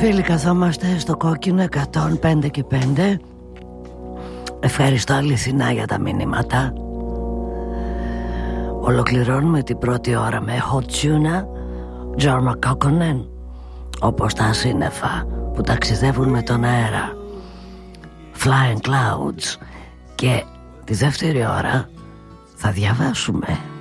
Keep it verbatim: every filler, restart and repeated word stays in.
φίλοι, καθόμαστε στο κόκκινο εκατόν πέντε και πέντε. Ευχαριστώ αληθινά για τα μηνύματα. Ολοκληρώνουμε την πρώτη ώρα με Hot Tuna, Jorma Kokkonen, όπως τα σύννεφα που ταξιδεύουν με τον αέρα, Flying Clouds. Και τη δεύτερη ώρα θα διαβάσουμε